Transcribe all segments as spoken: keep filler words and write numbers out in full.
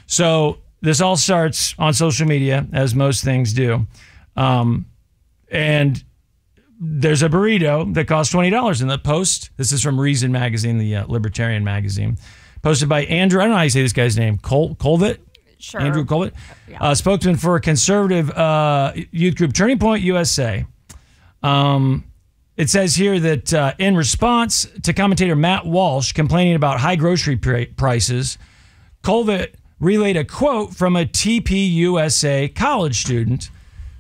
So this all starts on social media, as most things do. Um, and there's a burrito that costs twenty dollars in the post. This is from Reason Magazine, the uh, libertarian magazine, posted by Andrew. I don't know how you say this guy's name. Col- Colvett? Sure. Andrew Colvett? Yeah. Uh, spokesman for a conservative uh, youth group, Turning Point U S A. Um, it says here that uh, in response to commentator Matt Walsh complaining about high grocery pr- prices, Colvett relayed a quote from a T P U S A college student.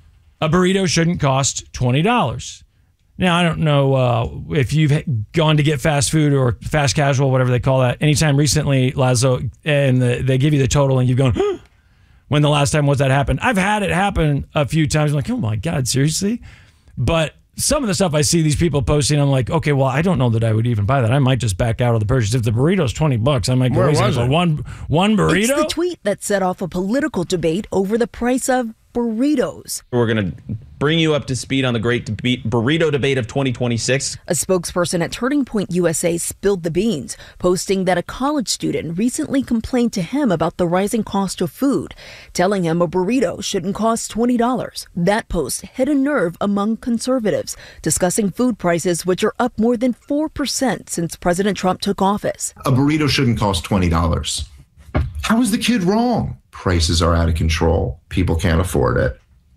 A burrito shouldn't cost twenty dollars. Now, I don't know uh, if you've gone to get fast food or fast casual, whatever they call that, anytime recently, Lazo, and the, they give you the total and you've gone, huh, when the last time was that happened? I've had it happen a few times. I'm like, oh my God, seriously? But some of the stuff I see these people posting, I'm like, okay, well, I don't know that I would even buy that. I might just back out of the purchase. If the burrito's twenty bucks, I might go easy for one, one burrito. It's the tweet that set off a political debate over the price of burritos. We're going to bring you up to speed on the great debate, burrito debate of twenty twenty-six. A spokesperson at Turning Point U S A spilled the beans, posting that a college student recently complained to him about the rising cost of food, telling him a burrito shouldn't cost twenty dollars. That post hit a nerve among conservatives, discussing food prices which are up more than four percent since President Trump took office. A burrito shouldn't cost twenty dollars. How is the kid wrong? Prices are out of control. People can't afford it.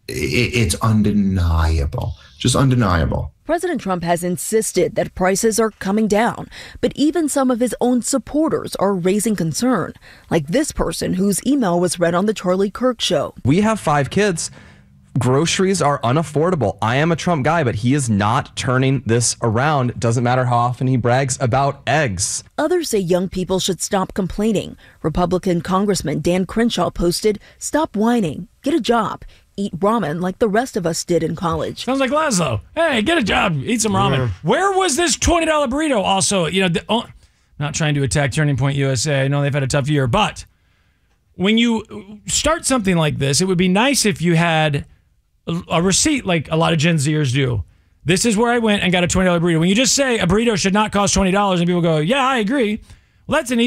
It's undeniable, just undeniable. President Trump has insisted that prices are coming down, but even some of his own supporters are raising concern, like this person whose email was read on the Charlie Kirk show. We have five kids. Groceries are unaffordable. I am a Trump guy, but he is not turning this around. Doesn't matter how often he brags about eggs. Others say young people should stop complaining. Republican Congressman Dan Crenshaw posted, "Stop whining, get a job, eat ramen like the rest of us did in college." Sounds like Laszlo. Hey, get a job, eat some ramen. Yeah. Where was this twenty dollars burrito? Also, you know, the, oh, not trying to attack Turning Point U S A. I know they've had a tough year, but when you start something like this, it would be nice if you had a receipt like a lot of Gen Zers do. This is where I went and got a twenty dollars burrito. When you just say a burrito should not cost twenty dollars and people go, yeah, I agree. Well, that's an